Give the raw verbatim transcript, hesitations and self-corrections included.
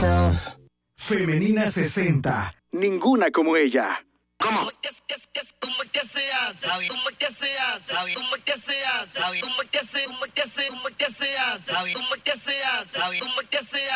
myself. Femenina sesenta. Ninguna como ella. ¿Cómo? ¿Cómo es que, cómo es que se hace? ¿Cómo es que se hace? ¿Cómo es que se hace? ¿Cómo es que se, cómo es que se, cómo es que se hace? ¿Cómo es que se hace? ¿Cómo es que se hace?